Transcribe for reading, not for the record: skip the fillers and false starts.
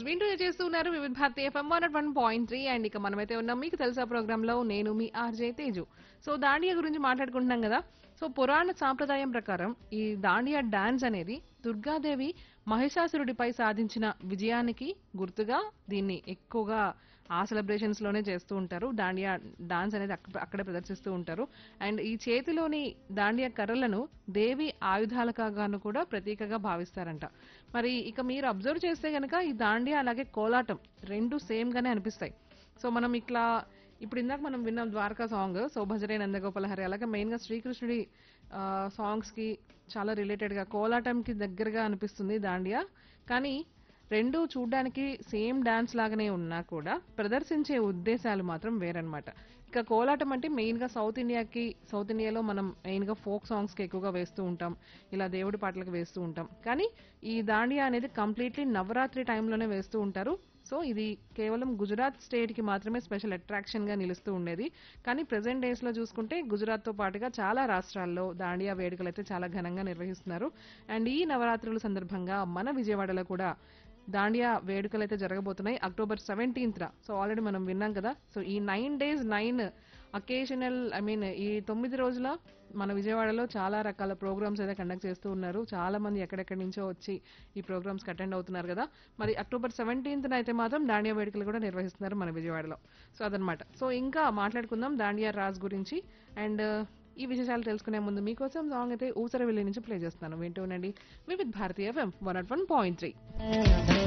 వింటూ చేస్తున్నారు వివిధ భారతి ఎఫ్ఎం 101.3 అండ్ ఇక మనమైతే ఉన్నాం మీకు తెలుసా ప్రోగ్రామ్ లో నేను మీ ఆర్జే తేజు. సో దాండియా గురించి మాట్లాడుకుంటున్నాం కదా. సో పురాణ సాంప్రదాయం ప్రకారం ఈ దాండియా డాన్స్ అనేది దుర్గాదేవి మహిషాసురుడిపై సాధించిన విజయానికి గుర్తుగా దీన్ని ఎక్కువగా ఆ సెలబ్రేషన్స్ లోనే చేస్తూ ఉంటారు. దాండియా డాన్స్ అనేది అక్కడే ప్రదర్శిస్తూ ఉంటారు. అండ్ ఈ చేతిలోని దాండియా కర్రలను దేవి ఆయుధాలుగాను కూడా ప్రతీకగా భావిస్తారంట. మరి ఇక మీరు అబ్జర్వ్ చేస్తే గనక ఈ దాండియా అలాగే కోలాటం రెండు సేమ్ గానే అనిపిస్తాయి. సో మనం ఇట్లా ఇప్పుడు ఇందాక మనం విన్నాం ద్వారకా సాంగ్, సో భజరే నందగోపాలహరి, అలాగే మెయిన్ గా శ్రీకృష్ణుడి సాంగ్స్ కి చాలా రిలేటెడ్ గా కోలాటంకి దగ్గరగా అనిపిస్తుంది దాండియా. కానీ రెండు చూడ్డానికి సేమ్ డాన్స్ లాగానే ఉన్నా కూడా ప్రదర్శించే ఉద్దేశాలు మాత్రం వేరనమాట. ఇక కోలాటం అంటే మెయిన్ గా సౌత్ ఇండియాలో మనం మెయిన్ గా ఫోక్ సాంగ్స్ కి ఎక్కువగా వేస్తూ ఉంటాం, ఇలా దేవుడి పాటలకు వేస్తూ ఉంటాం. కానీ ఈ దాండియా అనేది కంప్లీట్లీ నవరాత్రి టైంలోనే వేస్తూ ఉంటారు. సో ఇది కేవలం గుజరాత్ స్టేట్ కి మాత్రమే స్పెషల్ అట్రాక్షన్ గా నిలుస్తూ ఉండేది. కానీ ప్రెసెంట్ డేస్ లో చూసుకుంటే గుజరాత్ తో పాటుగా చాలా రాష్ట్రాల్లో దాండియా వేడుకలు అయితే చాలా ఘనంగా నిర్వహిస్తున్నారు. అండ్ ఈ నవరాత్రుల సందర్భంగా మన విజయవాడలో కూడా దాండియా వేడుకలు అయితే జరగబోతున్నాయి అక్టోబర్ 17th. సో ఆల్రెడీ మనం విన్నాం కదా. సో ఈ 9 days 9 అకేషనల్ ఈ 9 రోజుల మన విజయవాడలో చాలా రకాల ప్రోగ్రామ్స్ అయితే కండక్ట్ చేస్తూ ఉన్నారు. చాలా మంది ఎక్కడెక్కడి నుంచో వచ్చి ఈ ప్రోగ్రామ్స్ కి అటెండ్ అవుతున్నారు కదా. మరి అక్టోబర్ 17th అయితే మాత్రం దాండియా వేడుకలు కూడా నిర్వహిస్తున్నారు మన విజయవాడలో. సో అదనమాట. సో ఇంకా మాట్లాడుకుందాం దాండియా రాజ్ గురించి. అండ్ ఈ విశేషాలు తెలుసుకునే ముందు మీకోసం సాంగ్ అయితే ఊసరవెల్లి నుంచి ప్లే చేస్తున్నాను. వింటూ ఉండండి వివిధ భారతీయ ఎఫ్ఎం 101.3.